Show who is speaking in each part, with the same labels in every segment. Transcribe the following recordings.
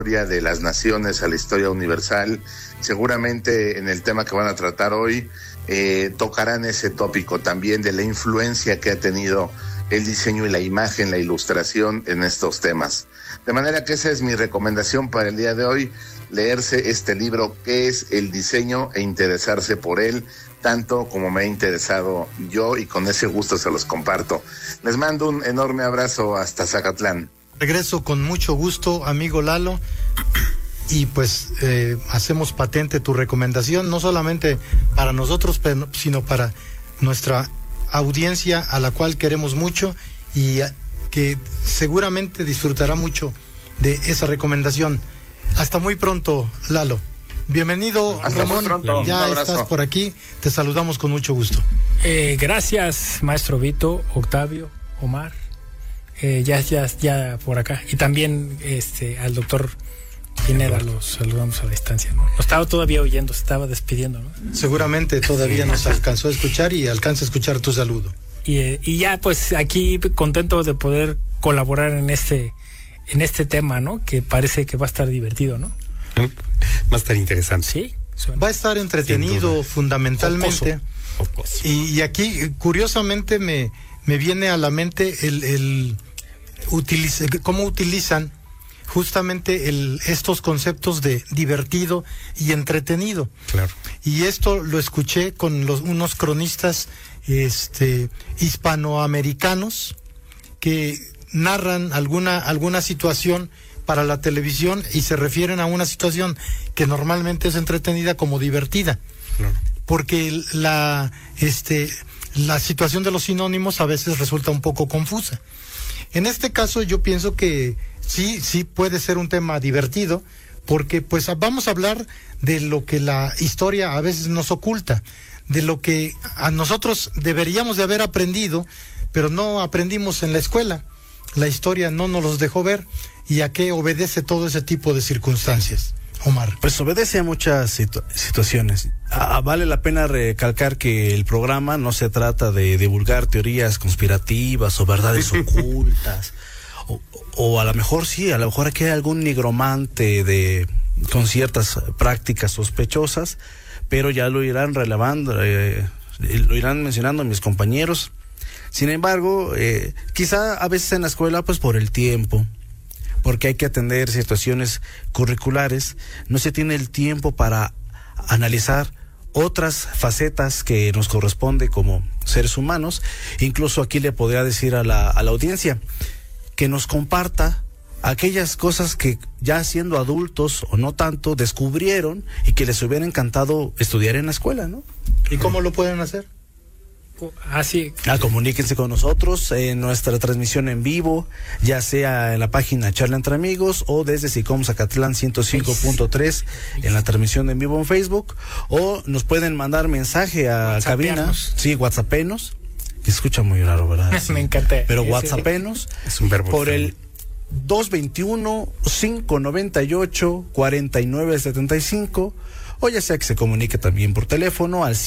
Speaker 1: de las naciones, a la historia universal. Seguramente en el tema que van a tratar hoy tocarán ese tópico también de la influencia que ha tenido el diseño y la imagen, la ilustración en estos temas. De manera que esa es mi recomendación para el día de hoy, leerse este libro, ¿Qué es el diseño?, e interesarse por él, tanto como me he interesado yo, y con ese gusto se los comparto. Les mando un enorme abrazo hasta Zacatlán.
Speaker 2: Regreso con mucho gusto, amigo Lalo, y pues hacemos patente tu recomendación, no solamente para nosotros, sino para nuestra audiencia, a la cual queremos mucho y que seguramente disfrutará mucho de esa recomendación. Hasta muy pronto, Lalo. Bienvenido,
Speaker 1: hasta
Speaker 2: Ramón.
Speaker 1: Pronto.
Speaker 2: Ya estás por aquí, te saludamos con mucho gusto.
Speaker 3: Gracias, maestro Vito, Octavio, Omar. Ya por acá. Y también al doctor Pineda los saludamos a la distancia, ¿no? Nos estaba todavía oyendo, se estaba despidiendo, ¿no?
Speaker 2: Seguramente todavía nos alcanzó a escuchar y alcanza a escuchar tu saludo.
Speaker 3: Y ya pues aquí contento de poder colaborar en este tema, ¿no? Que parece que va a estar divertido, ¿no?
Speaker 4: Va a estar interesante.
Speaker 3: Sí.
Speaker 2: Va a estar entretenido fundamentalmente.
Speaker 4: Jocoso.
Speaker 2: Y aquí curiosamente me viene a la mente cómo utilizan justamente estos conceptos de divertido y entretenido.
Speaker 4: Claro.
Speaker 2: Y esto lo escuché con unos cronistas hispanoamericanos que narran alguna situación para la televisión y se refieren a una situación que normalmente es entretenida como divertida.
Speaker 4: Claro.
Speaker 2: Porque la situación de los sinónimos a veces resulta un poco confusa. En este caso yo pienso que sí puede ser un tema divertido, porque pues vamos a hablar de lo que la historia a veces nos oculta, de lo que a nosotros deberíamos de haber aprendido, pero no aprendimos en la escuela. La historia no nos los dejó ver, y a qué obedece todo ese tipo de circunstancias. Omar.
Speaker 5: Pues obedece a muchas situaciones. Vale la pena recalcar que el programa no se trata de divulgar teorías conspirativas o verdades ocultas, o a lo mejor sí, a lo mejor aquí hay algún nigromante con ciertas prácticas sospechosas, pero ya lo irán relevando, lo irán mencionando mis compañeros. Sin embargo, quizá a veces en la escuela, pues por el tiempo, porque hay que atender situaciones curriculares, no se tiene el tiempo para analizar otras facetas que nos corresponde como seres humanos. Incluso aquí le podría decir a la audiencia que nos comparta aquellas cosas que ya siendo adultos o no tanto descubrieron y que les hubiera encantado estudiar en la escuela, ¿no?
Speaker 2: ¿Y cómo lo pueden hacer?
Speaker 3: Así.
Speaker 5: Comuníquense con nosotros en nuestra transmisión en vivo, ya sea en la página Charla Entre Amigos o desde SICOM Zacatlán 105.3 en la transmisión en vivo en Facebook, o nos pueden mandar mensaje a cabina. Sí, WhatsAppenos. Se escucha muy raro, ¿verdad? Sí.
Speaker 3: Me encanta.
Speaker 5: Pero WhatsAppenos
Speaker 4: es un verbo
Speaker 5: por
Speaker 4: feo.
Speaker 5: el 221-598-4975, o ya sea que se comunique también por teléfono al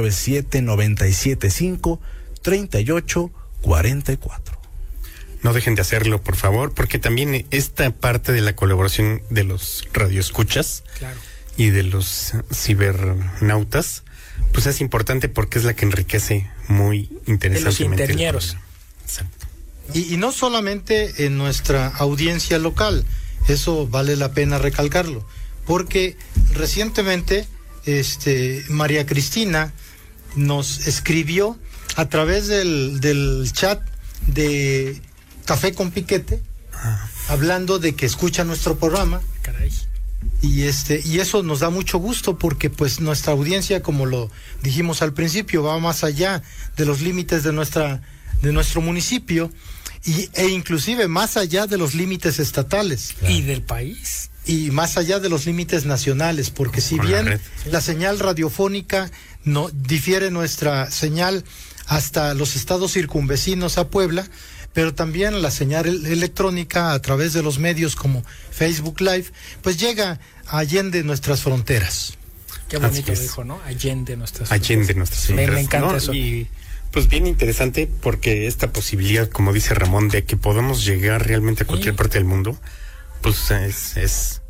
Speaker 5: 797-975-3844.
Speaker 4: No dejen de hacerlo, por favor, porque también esta parte de la colaboración de los radioescuchas,
Speaker 3: claro,
Speaker 4: y de los cibernautas, pues es importante porque es la que enriquece muy interesantemente.
Speaker 3: De los interñeros.
Speaker 4: Exacto.
Speaker 2: Y no solamente en nuestra audiencia local, eso vale la pena recalcarlo, porque recientemente María Cristina nos escribió a través del chat de Café con Piquete, hablando de que escucha nuestro programa.
Speaker 3: Caray.
Speaker 2: Y eso nos da mucho gusto, porque pues nuestra audiencia, como lo dijimos al principio, va más allá de los límites de nuestro municipio e inclusive más allá de los límites estatales.
Speaker 3: Claro. Y del país.
Speaker 2: Y más allá de los límites nacionales, porque si bien la señal radiofónica no difiere nuestra señal hasta los estados circunvecinos a Puebla, pero también la señal electrónica a través de los medios como Facebook Live, pues llega allende nuestras fronteras.
Speaker 3: Qué bonito dijo, ¿no? Allende nuestras
Speaker 4: fronteras.
Speaker 3: Me encanta, ¿no? Eso.
Speaker 4: Y pues bien interesante, porque esta posibilidad, como dice Ramón, de que podamos llegar realmente a cualquier parte del mundo, pues es